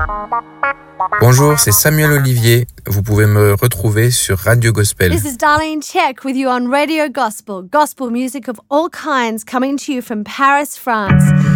Bonjour, c'est Samuel Olivier. Vous pouvez me retrouver sur Radio Gospel. This is Darlene Check with you on Radio Gospel. Gospel music of all kinds coming to you from Paris, France.